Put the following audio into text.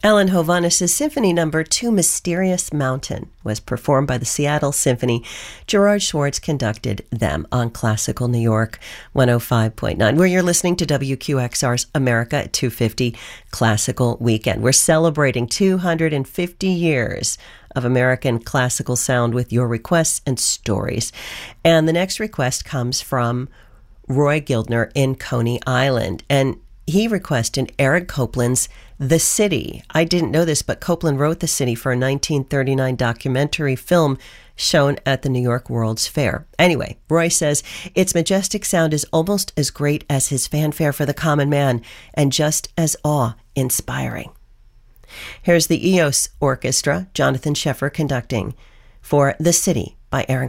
Alan Hovhannis' Symphony No. 2, Mysterious Mountain, was performed by the Seattle Symphony. Gerard Schwartz conducted them on Classical New York 105.9, where you're listening to WQXR's America at 250 Classical Weekend. We're celebrating 250 years of American classical sound with your requests and stories. And the next request comes from Roy Gildner in Coney Island, and he requested Eric Copeland's The City. I didn't know this, but Copeland wrote The City for a 1939 documentary film shown at the New York World's Fair. Anyway, Roy says, its majestic sound is almost as great as his fanfare for the common man, and just as awe-inspiring. Here's the EOS Orchestra, Jonathan Sheffer conducting, for The City by Aaron